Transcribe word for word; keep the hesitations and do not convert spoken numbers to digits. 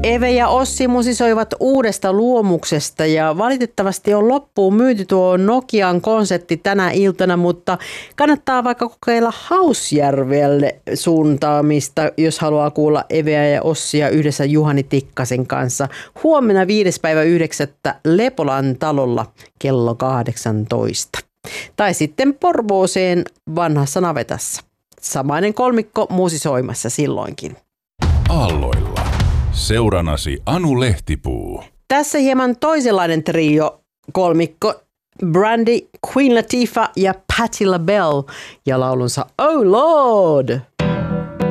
Eve ja Ossi musisoivat uudesta luomuksesta ja valitettavasti on loppuun myyty tuo Nokian konsepti tänä iltana, mutta kannattaa vaikka kokeilla Hausjärvelle suuntaamista, jos haluaa kuulla Eveä ja Ossia yhdessä Juhani Tikkasen kanssa. Huomenna viides päivä yhdeksättä Lepolan talolla kello kahdeksantoista. Tai sitten Porvooseen vanhassa navetassa. Samainen kolmikko musisoimassa silloinkin. Aalloilla. Seuranasi Anu Lehtipuu. Tässä hieman toisenlainen trio kolmikko. Brandy, Queen Latifah ja Patti LaBelle ja laulunsa Oh Lord.